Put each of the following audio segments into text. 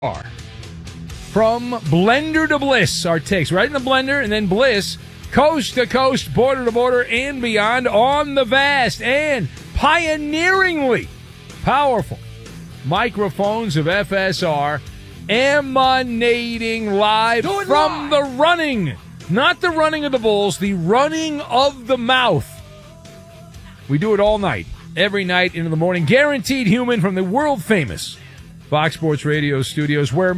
From blender to bliss, our takes right in the blender and then bliss, coast to coast, border to border, and beyond on the vast and pioneeringly powerful microphones of FSR, emanating live from the running, not the running of the bulls, the running of the mouth. We do it all night, every night into the morning, guaranteed human from the world famous Fox Sports Radio studios, where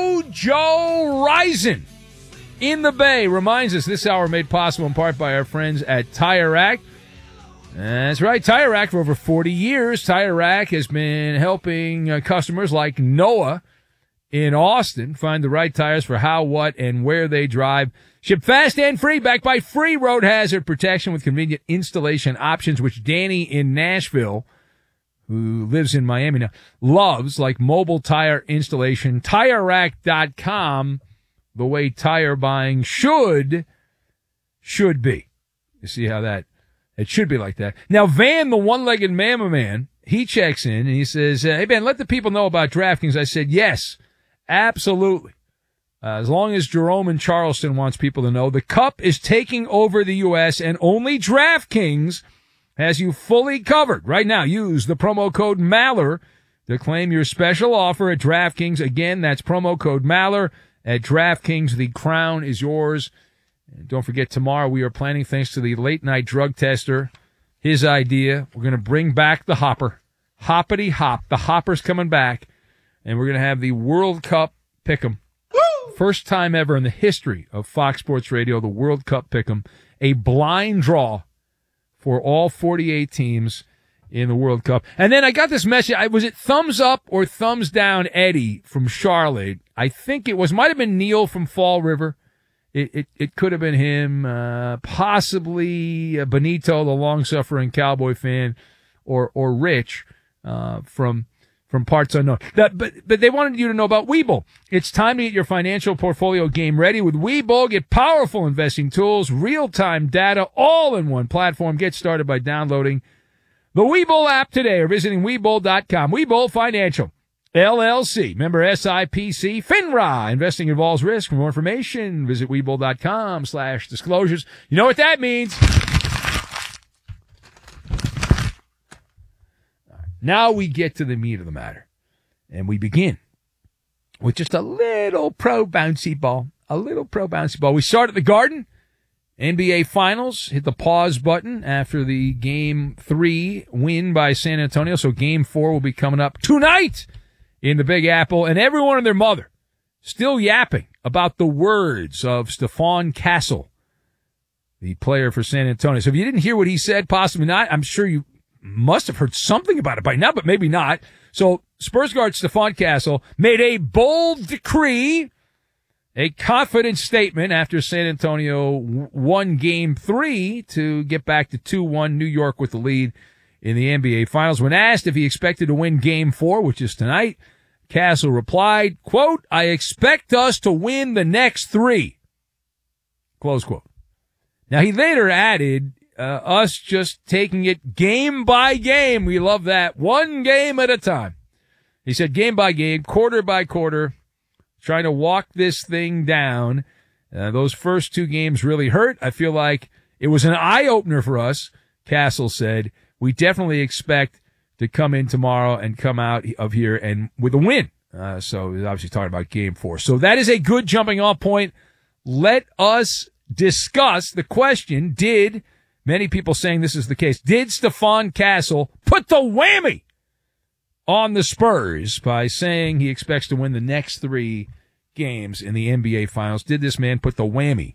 Mojo Rising in the Bay reminds us this hour made possible in part by our friends at Tire Rack. That's right, Tire Rack for over 40 years. Tire Rack has been helping customers like Noah in Austin find the right tires for how, what, and where they drive. Ship fast and free, backed by free road hazard protection with convenient installation options, which Danny in Nashville, who lives in Miami now, loves, like mobile tire installation. TireRack.com, the way tire buying should be. You see how it should be like that. Now, Van, the one-legged Mama Man, he checks in and he says, hey, Ben, let the people know about DraftKings. I said, yes, absolutely. As long as Jerome in Charleston wants people to know, the Cup is taking over the U.S. and only DraftKings has you fully covered. Right now, use the promo code Maller to claim your special offer at DraftKings. Again, that's promo code Maller at DraftKings. The crown is yours. And don't forget, tomorrow we are planning, thanks to the late-night drug tester, his idea. We're going to bring back the hopper. Hoppity hop. The hopper's coming back. And we're going to have the World Cup Pick'em. First time ever in the history of Fox Sports Radio, the World Cup Pick'em. A blind draw for all 48 teams in the World Cup. And then I got this message. Was it thumbs up or thumbs down Eddie from Charlotte? I think it was. Might have been Neil from Fall River. It could have been him. Possibly Benito, the long-suffering Cowboy fan, or Rich from parts unknown. But they wanted you to know about Webull. It's time to get your financial portfolio game ready with Webull. Get powerful investing tools, real-time data, all in one platform. Get started by downloading the Webull app today or visiting Webull.com. Webull Financial, LLC, member SIPC, FINRA. Investing involves risk. For more information, visit Webull.com/disclosures. You know what that means. Now we get to the meat of the matter, and we begin with just a little pro bouncy ball. We start at the Garden. NBA Finals hit the pause button after the Game 3 win by San Antonio, so Game 4 will be coming up tonight in the Big Apple, and everyone and their mother still yapping about the words of Stephon Castle, the player for San Antonio. So if you didn't hear what he said, possibly not, I'm sure you must have heard something about it by now, but maybe not. So Spurs guard Stephon Castle made a bold decree, a confident statement after San Antonio won Game 3 to get back to 2-1, New York with the lead in the NBA Finals. When asked if he expected to win Game 4, which is tonight, Castle replied, quote, I expect us to win the next 3. Close quote. Now, he later added, us just taking it game by game. We love that. One game at a time. He said game by game, quarter by quarter, trying to walk this thing down. Those first 2 games really hurt. I feel like it was an eye-opener for us, Castle said. We definitely expect to come in tomorrow and come out of here and with a win. So he's obviously talking about Game 4. So that is a good jumping-off point. Let us discuss the question, many people saying this is the case, did Stephon Castle put the whammy on the Spurs by saying he expects to win the next 3 games in the NBA Finals? Did this man put the whammy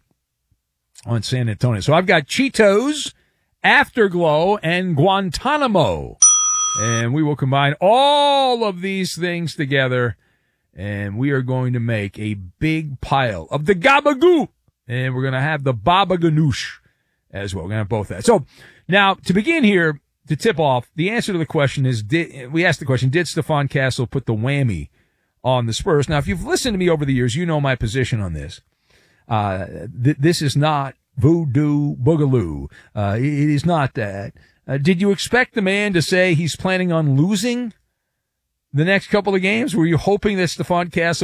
on San Antonio? So I've got Cheetos, Afterglow, and Guantanamo. And we will combine all of these things together, and we are going to make a big pile of the gabagoo. And we're going to have the baba ganoush as well. We're going to have both that. So now to begin here, to tip off, the answer to the question is, we asked the question, did Stephon Castle put the whammy on the Spurs? Now, if you've listened to me over the years, you know my position on this. This is not voodoo boogaloo. It is not that. Did you expect the man to say he's planning on losing the next couple of games? Were you hoping that Stephon Castle